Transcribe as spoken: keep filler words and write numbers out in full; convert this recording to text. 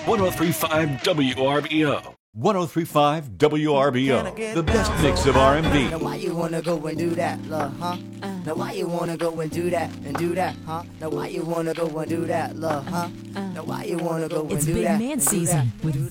oh three point five W R B O. ten thirty-five W R B O, the best mix of R and B. Now why you wanna go and do that, love, huh? Now why you wanna go and do that and do that, huh? Now why you wanna go and do that, love, huh? Now why you wanna go and It's do Big that Man and do season that? with